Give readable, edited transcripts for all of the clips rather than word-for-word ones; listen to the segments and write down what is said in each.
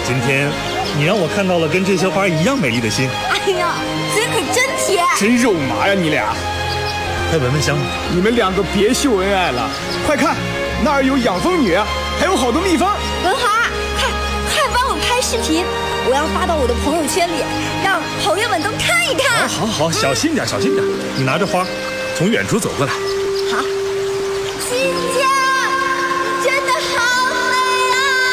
今天你让我看到了跟这些花一样美丽的心。 哎呀，嘴可真甜， 真肉麻呀你俩！ 快闻闻香。 你们两个别秀恩爱了，快看，那儿有养蜂女，还有好多蜜蜂。 文华，快帮我拍视频，我要发到我的朋友圈里，让朋友们都看一看。 好，小心点，小心点。你拿着花，从远处走过来。 好。新疆真的好美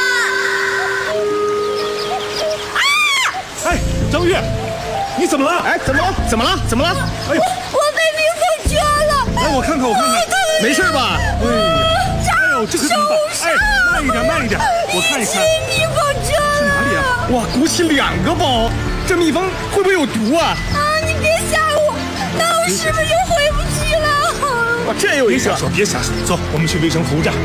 啊！ 哎，张月，你怎么了？ 哎，怎么了？ 哎呦， 我被蜜蜂蛰了。 来，我看看， 没事吧？ 哎呦，这可怎么办？哎，慢一点，我看一看。 蜜蜂蛰了。 是哪里啊？ 哇，鼓起2个包，这蜜蜂会不会有毒啊？ 啊，你别吓我，那我是不是就回不去了？ 哇，这有一个。 别瞎说，走，我们去卫生服务站。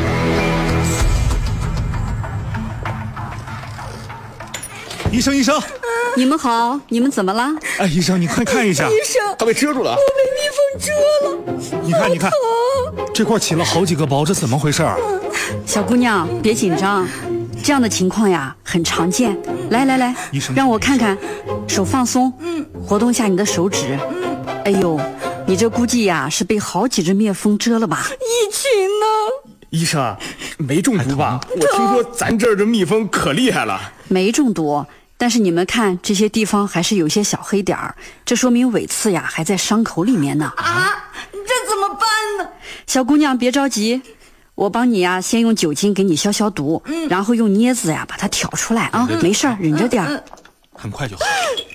医生， 你们好，你们怎么了？ 哎，医生，你快看一下。 医生， 他被蛰住了。 我被蜜蜂蛰了。 你看，这块起了好几个包，这怎么回事啊？ 小姑娘，别紧张，这样的情况呀很常见。来， 医生， 让我看看，手放松，活动下你的手指。哎呦，你这估计呀是被好几只蜜蜂蛰了吧？ 一群呢？ 医生，没中毒吧？我听说咱这儿的蜜蜂可厉害了。 没中毒，但是你们看这些地方还是有些小黑点儿，这说明尾刺呀还在伤口里面呢。 啊，这怎么办呢？ 小姑娘别着急，我帮你呀先用酒精给你消毒，然后用镊子呀把它挑出来啊，没事儿，忍着点儿。 很快就好。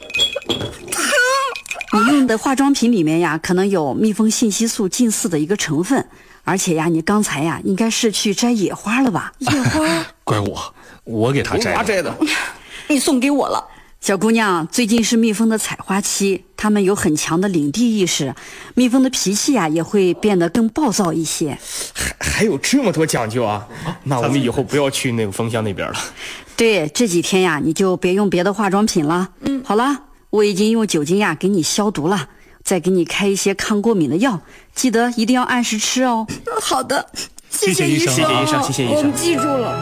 你用的化妆品里面呀可能有蜜蜂信息素近似的一个成分，而且呀你刚才呀应该是去摘野花了吧？ 野花？ 怪我给他摘的。 你送给我了。 小姑娘，最近是蜜蜂的采花期，它们有很强的领地意识，蜜蜂的脾气呀也会变得更暴躁一些。 还有这么多讲究啊？那我们以后不要去那个蜂箱那边了。 对，这几天呀你就别用别的化妆品了。好了，我已经用酒精呀给你消毒了，再给你开一些抗过敏的药，记得一定要按时吃哦。 好的， 谢谢医生， 谢谢医生， 我们记住了。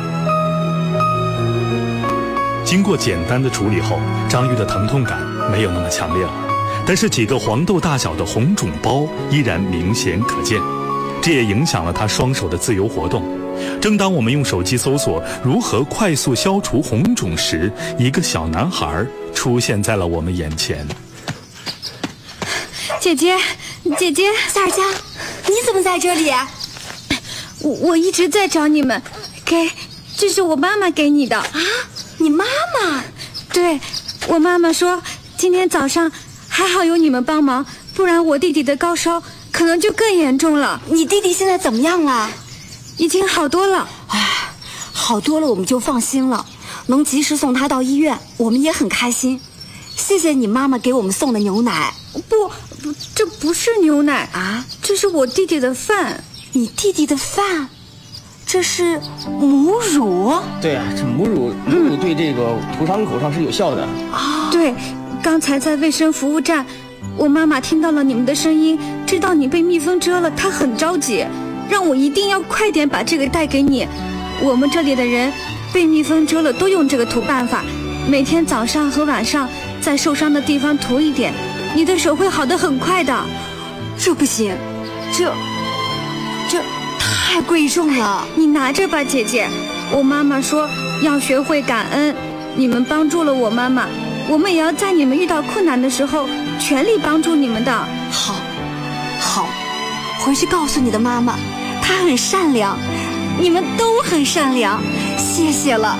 经过简单的处理后，张玉的疼痛感没有那么强烈了，但是几个黄豆大小的红肿包依然明显可见，这也影响了他双手的自由活动。正当我们用手机搜索如何快速消除红肿时，一个小男孩出现在了我们眼前。 姐姐， 萨尔加，你怎么在这里？ 我一直在找你们，这是我妈妈给你的啊。 你妈妈？ 对，我妈妈说今天早上还好有你们帮忙，不然我弟弟的高烧可能就更严重了。 你弟弟现在怎么样了？ 已经好多了。 好多了我们就放心了，能及时送他到医院，我们也很开心。谢谢你妈妈给我们送的牛奶。 不，这不是牛奶啊， 这是我弟弟的饭。 你弟弟的饭？这是母乳？ 对啊，这母乳对这个涂伤口上是有效的啊。对，刚才在卫生服务站，我妈妈听到了你们的声音，知道你被蜜蜂蛰了，她很着急，让我一定要快点把这个带给你。我们这里的人被蜜蜂蛰了都用这个涂办法，每天早上和晚上在受伤的地方涂一点，你的手会好得很快的。 这不行，这太贵重了。 你拿着吧，姐姐。我妈妈说要学会感恩，你们帮助了我妈妈，我们也要在你们遇到困难的时候全力帮助你们的。 好，回去告诉你的妈妈，她很善良，你们都很善良，谢谢了。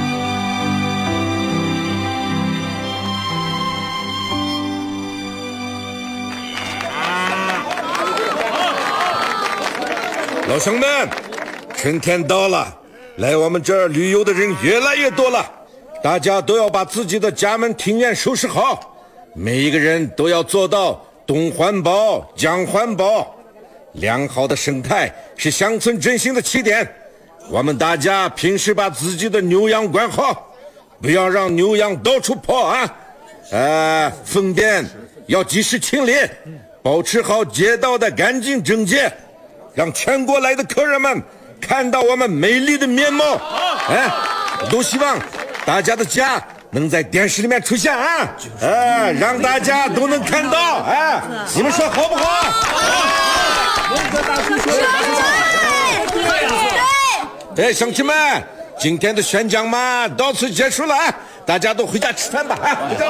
老乡们，春天到了，来我们这儿旅游的人越来越多了，大家都要把自己的家门庭院收拾好，每一个人都要做到东环保、江环保。良好的生态是乡村振兴的起点，我们大家平时把自己的牛羊管好，不要让牛羊到处跑啊！粪便要及时清理，保持好街道的干净整洁，让全国来的客人们看到我们美丽的面貌。都希望大家的家能在电视里面出现啊！让大家都能看到，你们说好不好？对，乡亲们，今天的宣讲嘛到此结束了，大家都回家吃饭吧。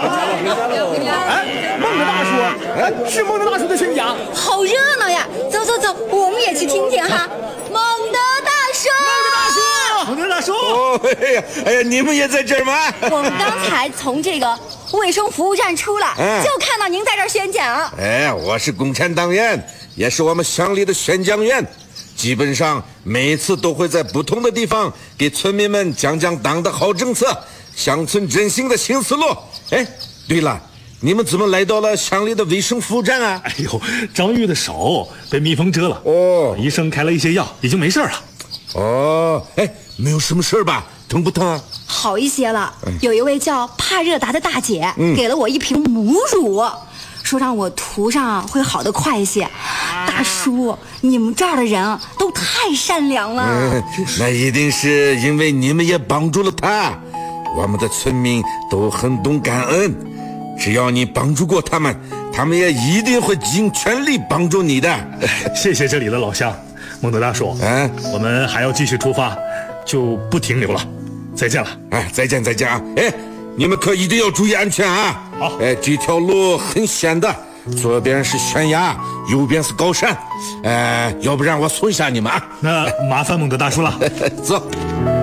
孟德大叔，是孟德大叔的宣讲， 好热闹呀！走走走，我们也去听听哈。孟德大叔， 孟德大叔， 哦，哎呀，你们也在这儿吗？ 我们刚才从这个卫生服务站出来，就看到您在这儿宣讲。 我是共产党员，也是我们乡里的宣讲员。基本上每次都会在不同的地方给村民们讲讲党的好政策，乡村振兴的新思路。对了，你们怎么来到了乡里的卫生服务站啊？ 哎呦，张玉的手被蜜蜂蛰了，医生开了一些药，已经没事了。 没有什么事吧？疼不疼啊？ 好一些了。有一位叫帕热达的大姐，给了我一瓶母乳，说让我涂上会好得快一些。大叔，你们这儿的人都太善良了。 那一定是因为你们也帮助了他。我们的村民都很懂感恩，只要你帮助过他们，他们也一定会尽全力帮助你的。 谢谢这里的老乡，孟德大叔。我们还要继续出发，就不停留了。再见了。 再见啊！你们可一定要注意安全啊！ 好。 这条路很险的，左边是悬崖，右边是高山。要不然我送一下你们啊。 那麻烦孟德大叔了。 走。